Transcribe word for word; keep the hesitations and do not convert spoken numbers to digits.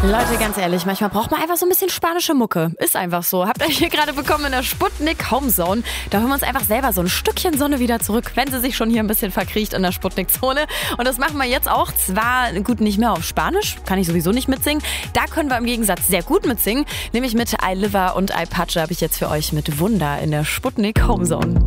Leute, ganz ehrlich, manchmal braucht man einfach so ein bisschen spanische Mucke. Ist einfach so. Habt ihr hier gerade bekommen in der Sputnik Homezone. Da hören wir uns einfach selber so ein Stückchen Sonne wieder zurück, wenn sie sich schon hier ein bisschen verkriecht in der Sputnik-Zone. Und das machen wir jetzt auch. Zwar, gut, nicht mehr auf Spanisch, kann ich sowieso nicht mitsingen. Da können wir im Gegensatz sehr gut mitsingen. Nämlich mit I Liver und I Pacha habe ich jetzt für euch mit Wunder in der Sputnik Homezone.